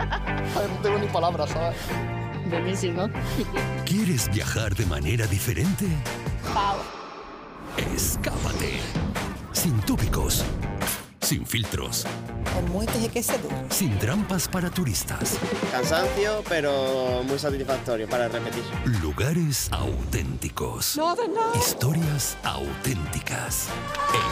A ver, no tengo ni palabras, ¿sabes? Buenísimo. ¿Quieres viajar de manera diferente? Pau. Escápate. Sin tópicos. Sin filtros. Es muy duro. Sin trampas para turistas. Cansancio, pero muy satisfactorio para repetir. Lugares auténticos. Historias auténticas.